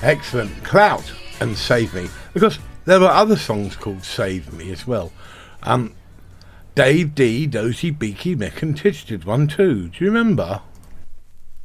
Excellent. Clout and Save Me. Because there were other songs called Save Me as well. Dave D, Dozy, Beaky, Mick and Titch did one too. Do you remember?